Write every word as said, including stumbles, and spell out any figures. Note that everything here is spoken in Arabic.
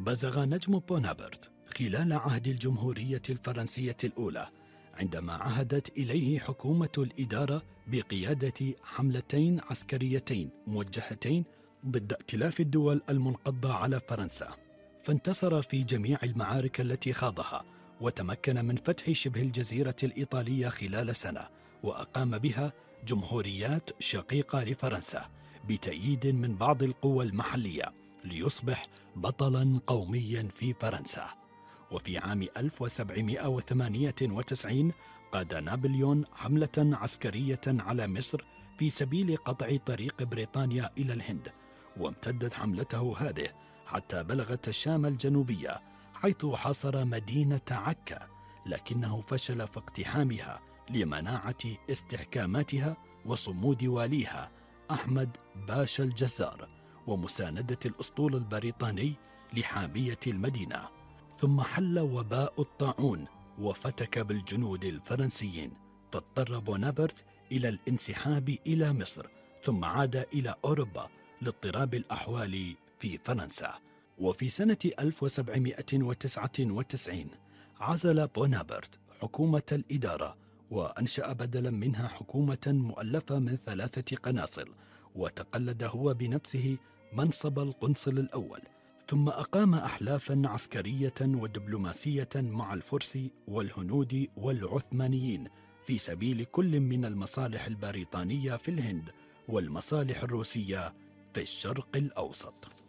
بزغ نجم بونابرت خلال عهد الجمهورية الفرنسية الأولى عندما عهدت إليه حكومة الإدارة بقيادة حملتين عسكريتين موجهتين ضد ائتلاف الدول المنقضة على فرنسا، فانتصر في جميع المعارك التي خاضها، وتمكن من فتح شبه الجزيرة الإيطالية خلال سنة، وأقام بها جمهوريات شقيقة لفرنسا بتأييد من بعض القوى المحلية، ليصبح بطلا قوميا في فرنسا. وفي عام ألف وسبعمائة وثمانية وتسعين قاد نابليون حملة عسكرية على مصر في سبيل قطع طريق بريطانيا إلى الهند، وامتدت حملته هذه حتى بلغت الشام الجنوبية، حيث حاصر مدينة عكا، لكنه فشل في اقتحامها لمناعة استحكاماتها وصمود واليها أحمد باشا الجزار ومساندة الأسطول البريطاني لحامية المدينة. ثم حل وباء الطاعون وفتك بالجنود الفرنسيين، فاضطر بونابرت إلى الانسحاب إلى مصر، ثم عاد إلى أوروبا لاضطراب الأحوال في فرنسا. وفي سنة ألف وسبعمائة وتسعة وتسعين عزل بونابرت حكومة الإدارة وأنشأ بدلا منها حكومة مؤلفة من ثلاثة قناصل، وتقلد هو بنفسه منصب القنصل الأول، ثم أقام أحلافا عسكرية ودبلوماسية مع الفرس والهنود والعثمانيين في سبيل كل من المصالح البريطانية في الهند والمصالح الروسية في الشرق الأوسط.